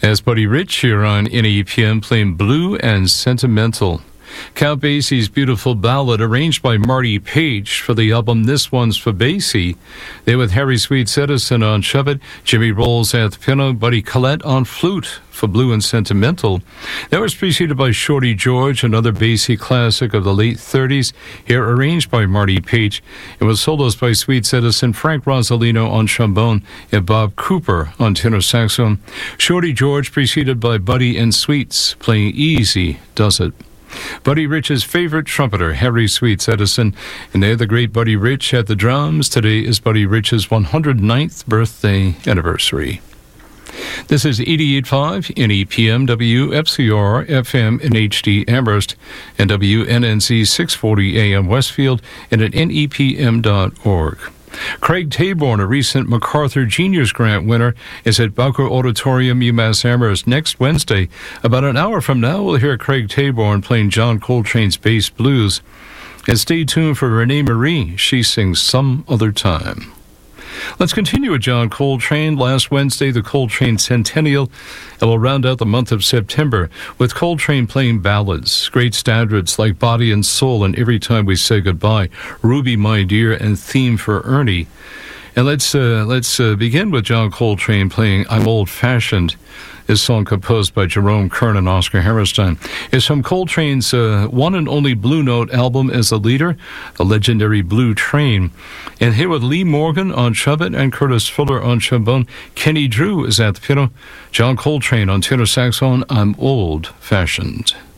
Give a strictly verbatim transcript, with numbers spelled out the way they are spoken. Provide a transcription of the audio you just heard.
As Buddy Rich here on N E P M playing Blue and Sentimental. Count Basie's beautiful ballad arranged by Marty Page for the album This One's for Basie. They with Harry Sweet Edison on trumpet, Jimmy Rolls at the piano, Buddy Collette on flute for Blue and Sentimental. That was preceded by Shorty George, another Basie classic of the late thirties, here arranged by Marty Page. It was solos by Sweet Edison, Frank Rosalino on trombone, and Bob Cooper on tenor saxophone. Shorty George preceded by Buddy and Sweets playing Easy Does It. Buddy Rich's favorite trumpeter, Harry Sweet Edison, and they're the great Buddy Rich at the drums. Today is Buddy Rich's one hundred ninth birthday anniversary. This is eighty-eight point five N E P M, W F C R F M in H D Amherst, and W N N Z six forty A M Westfield, and at N E P M dot org. Craig Taborn, a recent MacArthur Genius Grant winner, is at Bowker Auditorium, UMass Amherst next Wednesday. About an hour from now, we'll hear Craig Taborn playing John Coltrane's bass blues. And stay tuned for Renee Marie. She sings Some Other Time. Let's continue with John Coltrane. Last Wednesday, the Coltrane Centennial, and we'll round out the month of September with Coltrane playing ballads, great standards like Body and Soul and Every Time We Say Goodbye, Ruby My Dear, and Theme for Ernie. And let's uh, let's uh, begin with John Coltrane playing I'm Old Fashioned. This song, composed by Jerome Kern and Oscar Hammerstein, is from Coltrane's uh, one and only Blue Note album as a leader, the legendary Blue Train. And here with Lee Morgan on trumpet and Curtis Fuller on trombone, Kenny Drew is at the piano, John Coltrane on tenor saxophone, I'm Old Fashioned.